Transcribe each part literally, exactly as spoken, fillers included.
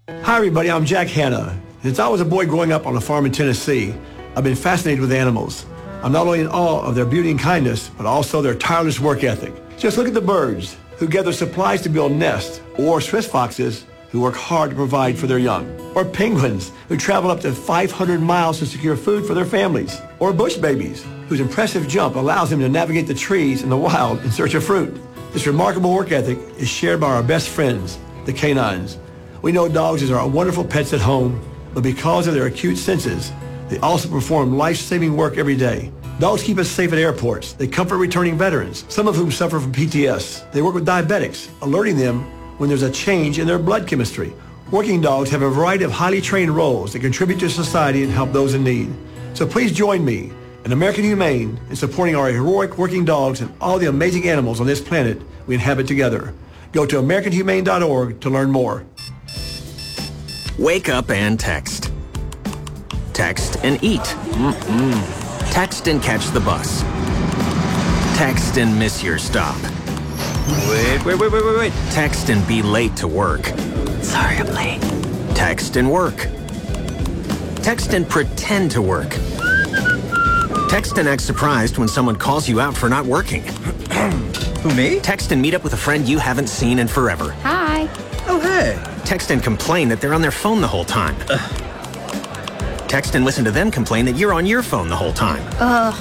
Hi, everybody. I'm Jack Hanna. Since I was a boy growing up on a farm in Tennessee, I've been fascinated with animals. I'm not only in awe of their beauty and kindness, but also their tireless work ethic. Just look at the birds who gather supplies to build nests, or Swiss foxes who work hard to provide for their young, or penguins who travel up to five hundred miles to secure food for their families, or bush babies whose impressive jump allows them to navigate the trees in the wild in search of fruit. This remarkable work ethic is shared by our best friends, the canines. We know dogs are wonderful pets at home, but because of their acute senses, they also perform life-saving work every day. Dogs keep us safe at airports. They comfort returning veterans, some of whom suffer from P T S. They work with diabetics, alerting them when there's a change in their blood chemistry. Working dogs have a variety of highly trained roles that contribute to society and help those in need. So please join me and American Humane in supporting our heroic working dogs and all the amazing animals on this planet we inhabit together. Go to american humane dot org to learn more. Wake up and text. Text and eat. Mm-mm. Text and catch the bus. Text and miss your stop. Wait, wait, wait, wait, wait, wait. Text and be late to work. Sorry, I'm late. Text and work. Text and pretend to work. Text and act surprised when someone calls you out for not working. Who, me? Text and meet up with a friend you haven't seen in forever. Hi. Oh, hey. Text and complain that they're on their phone the whole time. Ugh. Text and listen to them complain that you're on your phone the whole time. Ugh.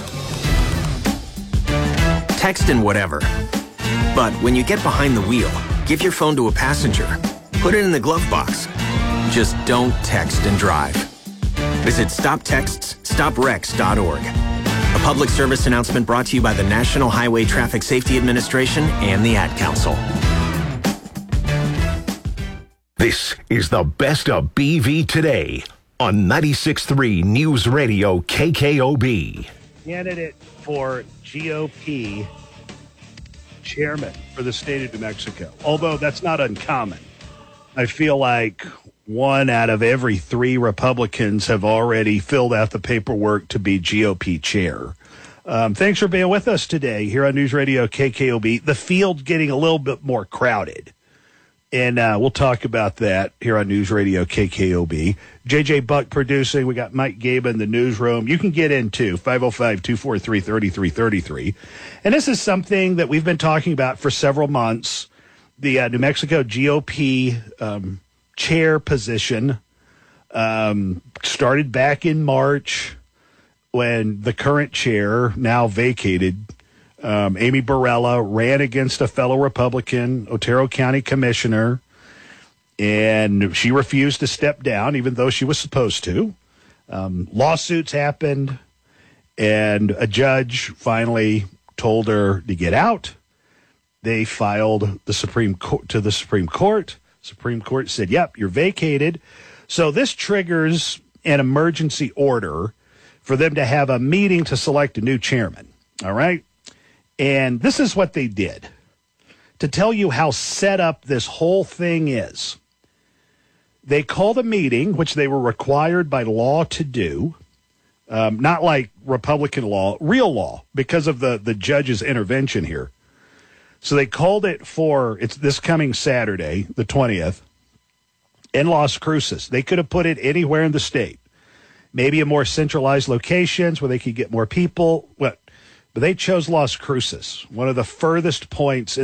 Text and whatever. But when you get behind the wheel, give your phone to a passenger. Put it in the glove box. Just don't text and drive. Visit stop texts stop wrecks dot org. A public service announcement brought to you by the National Highway Traffic Safety Administration and the Ad Council. This is the best of B V today on ninety-six point three News Radio K K O B. Candidate for G O P chairman for the state of New Mexico, although that's not uncommon. I feel like one out of every three Republicans have already filled out the paperwork to be G O P chair. Um, thanks for being with us today here on News Radio K K O B. The field getting a little bit more crowded. And uh, we'll talk about that here on News Radio K K O B. J J Buck producing. We got Mike Gabe in the newsroom. You can get in, too, five oh five, two four three, three three three three. And this is something that we've been talking about for several months. The uh, New Mexico G O P um, chair position um, started back in March when the current chair, now vacated, Um, Amy Barella, ran against a fellow Republican, Otero County Commissioner, and she refused to step down, even though she was supposed to. Um, lawsuits happened, and a judge finally told her to get out. They filed the Supreme Court to the Supreme Court. Supreme Court said, yep, you're vacated. So this triggers an emergency order for them to have a meeting to select a new chairman. All right? And this is what they did. To tell you how set up this whole thing is, they called a meeting, which they were required by law to do, um, not like Republican law, real law, because of the, the judge's intervention here. So they called it for, it's this coming Saturday, the twentieth, in Las Cruces. They could have put it anywhere in the state, maybe in more centralized locations where they could get more people. Well, but they chose Las Cruces, one of the furthest points in